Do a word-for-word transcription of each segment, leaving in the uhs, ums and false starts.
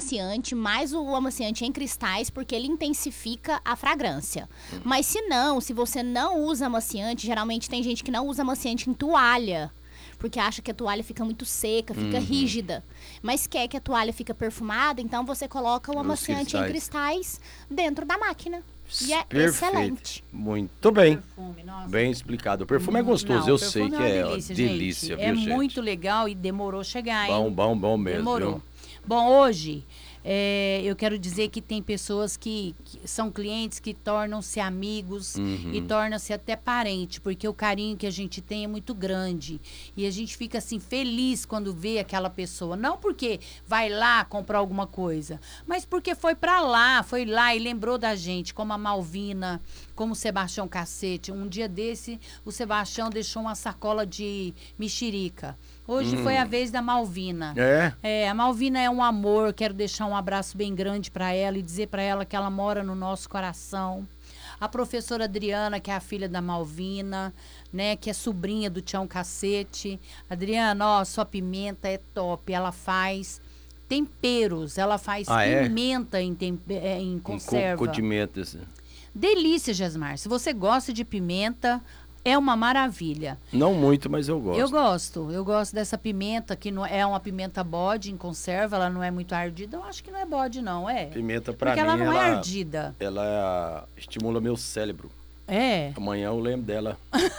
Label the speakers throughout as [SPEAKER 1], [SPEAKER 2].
[SPEAKER 1] amaciante, mais o amaciante em cristais, porque ele intensifica a fragrância. Hum. Mas se não, se você não usa amaciante, geralmente tem gente que não usa amaciante em toalha, porque acha que a toalha fica muito seca, fica uhum. rígida. Mas quer que a toalha fique perfumada, então você coloca o amaciante em cristais dentro da máquina. E é Perfeito. excelente.
[SPEAKER 2] Muito bem. Perfume, bem explicado. O perfume é gostoso, não, eu sei que é, é delícia, delícia viu,
[SPEAKER 3] É
[SPEAKER 2] gente?
[SPEAKER 3] muito legal e demorou chegar, hein?
[SPEAKER 2] Bom, bom, bom mesmo.
[SPEAKER 3] Demorou.
[SPEAKER 2] Viu?
[SPEAKER 3] Bom, hoje... É, eu quero dizer que tem pessoas que, que são clientes que tornam-se amigos uhum. e tornam-se até parente, porque o carinho que a gente tem é muito grande. E a gente fica assim feliz quando vê aquela pessoa. Não porque vai lá comprar alguma coisa, mas porque foi pra lá, foi lá e lembrou da gente, como a Malvina, como o Sebastião Cacete. Um dia desse, o Sebastião deixou uma sacola de mexerica. Hoje hum. foi a vez da Malvina.
[SPEAKER 2] É?
[SPEAKER 3] É, a Malvina é um amor, quero deixar um abraço bem grande para ela e dizer para ela que ela mora no nosso coração. A professora Adriana, que é a filha da Malvina, né, que é sobrinha do Tião Cacete. Adriana, ó, sua pimenta é top, ela faz temperos, ela faz
[SPEAKER 2] ah,
[SPEAKER 3] pimenta
[SPEAKER 2] é?
[SPEAKER 3] em, tempe, é, em conserva.
[SPEAKER 2] Com condimentos.
[SPEAKER 3] Delícia, Gesmar. Se você gosta de pimenta... É uma maravilha.
[SPEAKER 2] Não muito, mas eu gosto.
[SPEAKER 3] Eu gosto. Eu gosto dessa pimenta, que não é uma pimenta bode em conserva, ela não é muito ardida. Eu acho que não é bode, não, é?
[SPEAKER 2] Pimenta, pra
[SPEAKER 3] Porque
[SPEAKER 2] mim,
[SPEAKER 3] ela não
[SPEAKER 2] ela,
[SPEAKER 3] é ardida.
[SPEAKER 2] Ela estimula meu cérebro.
[SPEAKER 3] É?
[SPEAKER 2] Amanhã eu lembro dela.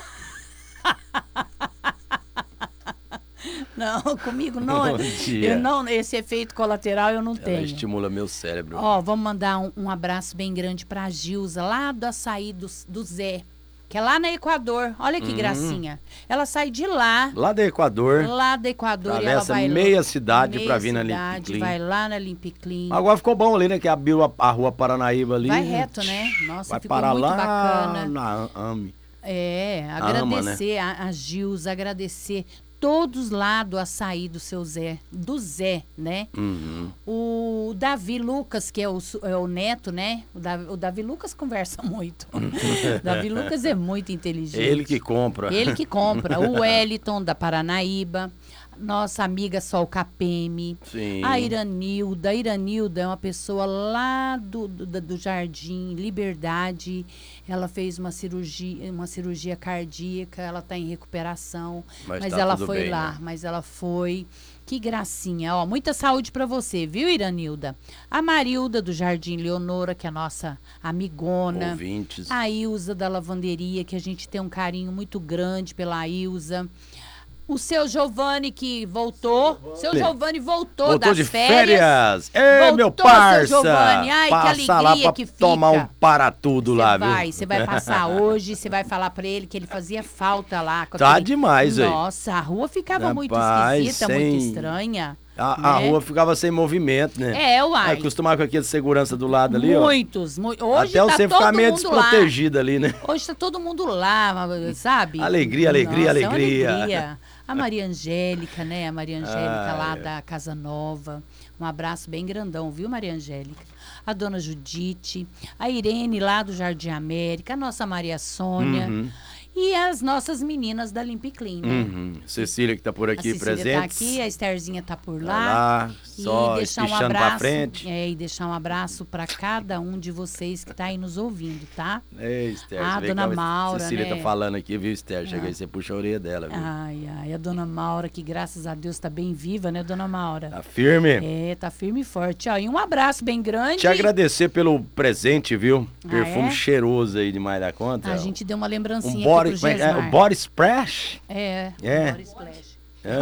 [SPEAKER 3] Não, comigo não. Eu não. Esse efeito colateral eu não
[SPEAKER 2] ela
[SPEAKER 3] tenho.
[SPEAKER 2] Estimula meu cérebro.
[SPEAKER 3] Ó, vamos mandar um, um abraço bem grande pra Gilza, lá do açaí do, do Zé. Que é lá no Equador. Olha que uhum. gracinha. Ela sai de lá.
[SPEAKER 2] Lá do Equador.
[SPEAKER 3] Lá do Equador. E ela vai
[SPEAKER 2] meia cidade
[SPEAKER 3] meia
[SPEAKER 2] pra vir
[SPEAKER 3] cidade,
[SPEAKER 2] na Limpic Clean.
[SPEAKER 3] Vai lá na Limpic Clean.
[SPEAKER 2] Agora ficou bom ali, né? Que abriu a, a rua Paranaíba ali.
[SPEAKER 3] Vai reto, né? Nossa,
[SPEAKER 2] vai
[SPEAKER 3] ficou
[SPEAKER 2] parar
[SPEAKER 3] muito
[SPEAKER 2] lá
[SPEAKER 3] bacana.
[SPEAKER 2] Na AME.
[SPEAKER 3] É,
[SPEAKER 2] a
[SPEAKER 3] agradecer
[SPEAKER 2] Ama, né?
[SPEAKER 3] a, a Gilza, agradecer todos lá do açaí do seu Zé, do Zé, né?
[SPEAKER 2] Uhum.
[SPEAKER 3] O Davi Lucas, que é o, é o neto, né? O Davi, o Davi Lucas conversa muito. O Davi Lucas é muito inteligente.
[SPEAKER 2] Ele que compra.
[SPEAKER 3] Ele que compra. O Wellington, da Paranaíba. Nossa amiga Sol Capeme.
[SPEAKER 2] Sim.
[SPEAKER 3] A Iranilda. A Iranilda é uma pessoa lá do, do, do Jardim Liberdade. Ela fez uma cirurgia, uma cirurgia cardíaca. Ela está em recuperação.
[SPEAKER 2] Mas,
[SPEAKER 3] mas
[SPEAKER 2] tá
[SPEAKER 3] ela
[SPEAKER 2] tudo
[SPEAKER 3] foi
[SPEAKER 2] bem,
[SPEAKER 3] lá.
[SPEAKER 2] né?
[SPEAKER 3] Mas ela foi. Que gracinha. Ó, muita saúde para você, viu, Iranilda? A Marilda, do Jardim Leonora, que é a nossa amigona.
[SPEAKER 2] Ouvintes.
[SPEAKER 3] A Ilza, da lavanderia, que a gente tem um carinho muito grande pela Ilza. O seu Giovanni, que voltou. Seu Giovanni voltou,
[SPEAKER 2] voltou
[SPEAKER 3] das
[SPEAKER 2] de
[SPEAKER 3] férias.
[SPEAKER 2] férias. É, meu parça.
[SPEAKER 3] Seu Giovanni. Ai,
[SPEAKER 2] passa
[SPEAKER 3] que alegria
[SPEAKER 2] lá pra
[SPEAKER 3] que fica.
[SPEAKER 2] tomar um para tudo
[SPEAKER 3] cê
[SPEAKER 2] lá,
[SPEAKER 3] vai,
[SPEAKER 2] viu?
[SPEAKER 3] Você vai passar hoje, você vai falar pra ele que ele fazia falta lá. Com
[SPEAKER 2] tá
[SPEAKER 3] aquele...
[SPEAKER 2] demais, aí.
[SPEAKER 3] Nossa, a rua ficava
[SPEAKER 2] Rapaz,
[SPEAKER 3] muito esquisita,
[SPEAKER 2] sem...
[SPEAKER 3] muito estranha.
[SPEAKER 2] A,
[SPEAKER 3] né?
[SPEAKER 2] a rua ficava sem movimento, né?
[SPEAKER 3] É, uai.
[SPEAKER 2] Acostumar com aquele segurança do lado ali,
[SPEAKER 3] Muitos,
[SPEAKER 2] ó.
[SPEAKER 3] Muitos. Hoje
[SPEAKER 2] Até
[SPEAKER 3] tá
[SPEAKER 2] você
[SPEAKER 3] todo
[SPEAKER 2] ficar meio
[SPEAKER 3] mundo
[SPEAKER 2] desprotegido
[SPEAKER 3] lá.
[SPEAKER 2] ali, né?
[SPEAKER 3] Hoje tá todo mundo lá, sabe?
[SPEAKER 2] Alegria, alegria,
[SPEAKER 3] Nossa,
[SPEAKER 2] alegria.
[SPEAKER 3] É uma alegria. A Maria Angélica, né? A Maria Angélica
[SPEAKER 2] ah,
[SPEAKER 3] lá
[SPEAKER 2] é.
[SPEAKER 3] da Casa Nova. Um abraço bem grandão, viu, Maria Angélica? A dona Judite, a Irene lá do Jardim América, a nossa Maria Sônia.
[SPEAKER 2] Uhum.
[SPEAKER 3] E as nossas meninas da Limpic Clean, né?
[SPEAKER 2] Uhum. Cecília que tá por aqui
[SPEAKER 3] a Cecília
[SPEAKER 2] presente.
[SPEAKER 3] tá aqui, a Estherzinha tá por lá.
[SPEAKER 2] Tá lá, só
[SPEAKER 3] e deixar um
[SPEAKER 2] espichando
[SPEAKER 3] abraço,
[SPEAKER 2] pra frente.
[SPEAKER 3] É, e deixar um abraço para cada um de vocês que tá aí nos ouvindo, tá?
[SPEAKER 2] Ei, Esther,
[SPEAKER 3] a
[SPEAKER 2] você vê
[SPEAKER 3] dona
[SPEAKER 2] que a
[SPEAKER 3] Maura,
[SPEAKER 2] Cecília
[SPEAKER 3] né?
[SPEAKER 2] tá falando aqui, viu, Esther? Chega
[SPEAKER 3] Ah.
[SPEAKER 2] aí, você puxa a orelha dela, viu?
[SPEAKER 3] Ai, ai, a dona Maura, que graças a Deus tá bem viva, né, dona Maura?
[SPEAKER 2] Tá firme?
[SPEAKER 3] É, tá firme e forte. Ó, e um abraço bem grande.
[SPEAKER 2] Te agradecer pelo presente, viu?
[SPEAKER 3] Ah,
[SPEAKER 2] Perfume
[SPEAKER 3] é?
[SPEAKER 2] cheiroso aí demais da conta.
[SPEAKER 3] A gente deu uma lembrancinha
[SPEAKER 2] um
[SPEAKER 3] aqui
[SPEAKER 2] body,
[SPEAKER 3] pro
[SPEAKER 2] como é que é?
[SPEAKER 3] Gesmar.
[SPEAKER 2] O body splash?
[SPEAKER 3] É,
[SPEAKER 2] É.
[SPEAKER 3] body splash.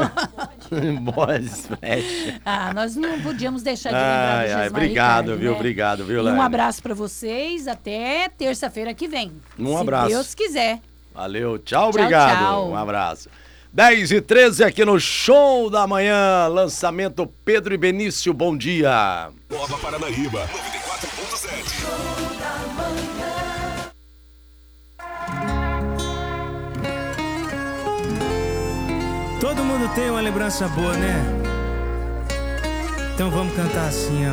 [SPEAKER 2] É. Body splash.
[SPEAKER 3] Ah, nós não podíamos deixar de lembrar
[SPEAKER 2] Ai,
[SPEAKER 3] do
[SPEAKER 2] ai,
[SPEAKER 3] Gesmar
[SPEAKER 2] obrigado,
[SPEAKER 3] Ricardo,
[SPEAKER 2] viu?
[SPEAKER 3] né?
[SPEAKER 2] Obrigado, viu,
[SPEAKER 3] E um
[SPEAKER 2] Laine?
[SPEAKER 3] abraço pra vocês até terça-feira que vem.
[SPEAKER 2] Um
[SPEAKER 3] se
[SPEAKER 2] abraço.
[SPEAKER 3] Deus quiser.
[SPEAKER 2] Valeu, tchau,
[SPEAKER 3] Tchau,
[SPEAKER 2] obrigado.
[SPEAKER 3] tchau.
[SPEAKER 2] Um abraço. dez e treze aqui no Show da Manhã, lançamento Pedro e Benício, bom dia.
[SPEAKER 4] Nova Paranaíba, noventa e quatro ponto sete.
[SPEAKER 5] Todo mundo tem uma lembrança boa, né? Então vamos cantar assim, ó.